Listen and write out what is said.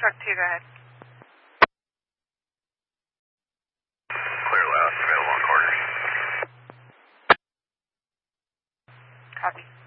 Truck 2, go ahead. Clear loud, available on quarters. Copy.